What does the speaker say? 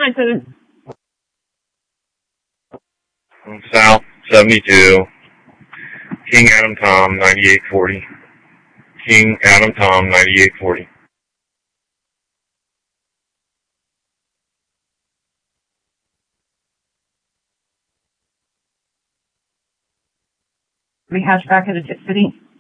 997. South 72. King Adam Tom 9840. King Adam Tom 9840. Rehash back into Tip City.